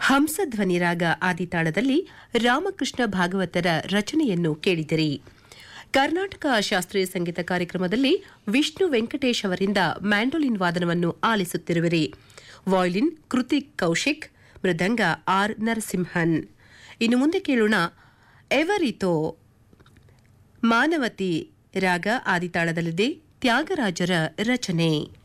ಹಂಸಧ್ವನಿ ರಾಗ ಆದಿತಾಳದಲ್ಲಿ ರಾಮಕೃಷ್ಣ ಭಾಗವತರ ರಚನೆಯನ್ನು ಕೇಳಿದಿರಿ. ಕರ್ನಾಟಕ ಶಾಸ್ತ್ರೀಯ ಸಂಗೀತ ಕಾರ್ಯಕ್ರಮದಲ್ಲಿ ವಿಷ್ಣು ವೆಂಕಟೇಶ್ ಅವರಿಂದ ಮ್ಯಾಂಡೋಲಿನ್ ವಾದನವನ್ನು ಆಲಿಸುತ್ತಿರುವಿರಿ. ವಾಯ್ಲಿನ್ ಕೃತಿಕ್ ಕೌಶಿಕ್, ಮೃದಂಗ ಆರ್ ನರಸಿಂಹನ್. ಇನ್ನು ಮುಂದೆ ಕೇಳೋಣ ಎವರಿತೋ ಮಾನವತಿ ರಾಗ ಆದಿತಾಳದಲ್ಲಿದೆ, ತ್ಯಾಗರಾಜರ ರಚನೆ.